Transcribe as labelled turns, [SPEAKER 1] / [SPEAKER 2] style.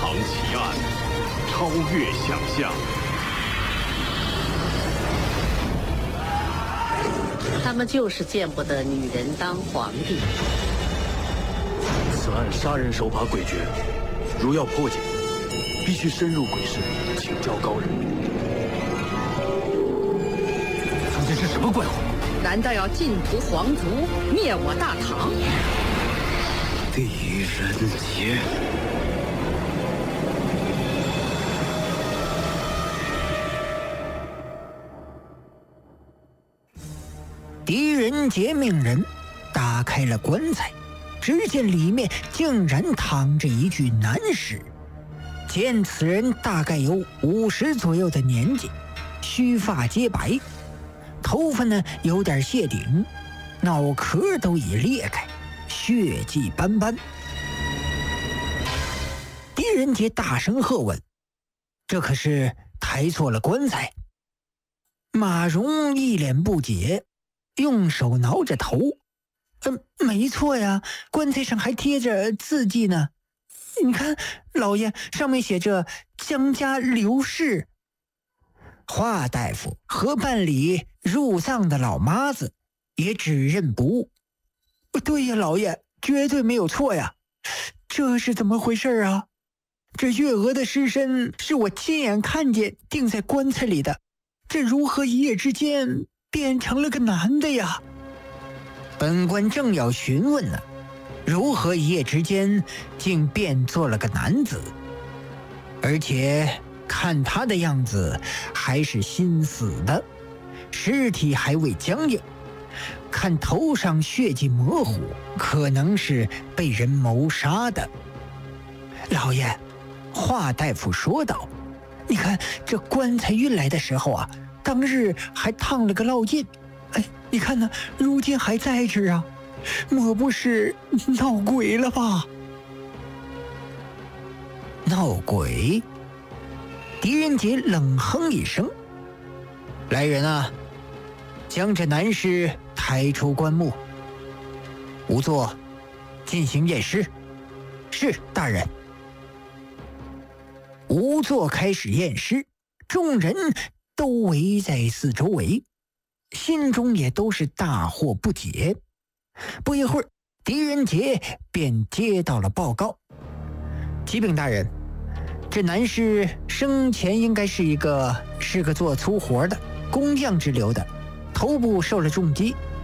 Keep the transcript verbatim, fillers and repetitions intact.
[SPEAKER 1] 藏奇案，超越想象。
[SPEAKER 2] 他们就是见不得女人当皇帝。
[SPEAKER 3] 此案杀人手法诡谲，如要破解，必须深入鬼市，请教高人。
[SPEAKER 4] 究竟是什么怪物？
[SPEAKER 5] 难道要尽屠皇族，灭我大唐？
[SPEAKER 3] 狄仁杰。
[SPEAKER 6] 狄仁杰命人打开了棺材，只见里面竟然躺着一具男尸。见此人大概有五十左右的年纪，须发皆白，头发呢有点谢顶，脑壳都已裂开，血迹斑斑。狄仁杰大声喝问：“这可是抬错了棺材？”马蓉一脸不解，用手挠着头：“嗯、呃，没错呀，棺材上还贴着字迹呢。你看，老爷，上面写着江家刘氏。”华大夫和办理入葬的老妈子也指认不误。对呀，老爷，绝对没有错呀。这是怎么回事啊？这月娥的尸身是我亲眼看见钉在棺材里的，这如何一夜之间变成了个男的呀？本官正要询问呢，如何一夜之间竟变做了个男子？而且看他的样子还是新死的，尸体还未僵硬，看头上血迹模糊，可能是被人谋杀的。老爷，华大夫说道，你看这棺材运来的时候啊，当日还烫了个烙印，哎，你看呢，如今还在这啊，莫不是闹鬼了吧？闹鬼？狄仁杰冷哼一声：“来人啊，将这男尸抬出棺木。仵作，进行验尸。”“是，大人。”仵作开始验尸，众人都围在四周围，心中也都是大惑不解。不一会儿，狄仁杰便接到了报告：“启禀大人，这男尸生前应该是一个是个做粗活的工匠之流的，头部受了重击，